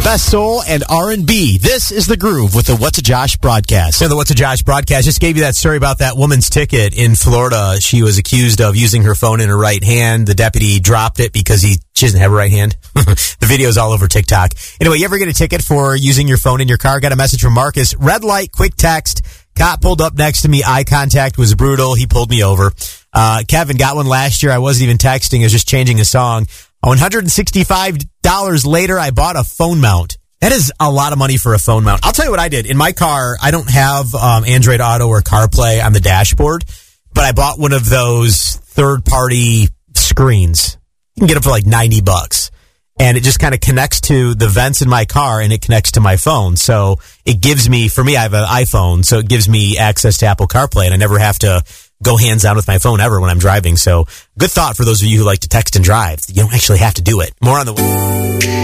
best soul and R&B. This is The Groove with the What's a Josh broadcast. So the What's a Josh broadcast just gave you that story about that woman's ticket in Florida. She was accused of using her phone in her right hand. The deputy dropped it because she doesn't have a right hand. The video's all over TikTok. Anyway, you ever get a ticket for using your phone in your car? Got a message from Marcus. Red light, quick text. Cop pulled up next to me. Eye contact was brutal. He pulled me over. Kevin got one last year. I wasn't even texting. I was just changing a song. $165 later, I bought a phone mount. That is a lot of money for a phone mount. I'll tell you what I did. In my car, I don't have Android Auto or CarPlay on the dashboard, but I bought one of those third-party screens. You can get them for like $90. And it just kind of connects to the vents in my car, and it connects to my phone. So it gives me, for me, I have an iPhone, so it gives me access to Apple CarPlay, and I never have to go hands-on with my phone ever when I'm driving. So good thought for those of you who like to text and drive. You don't actually have to do it. More on the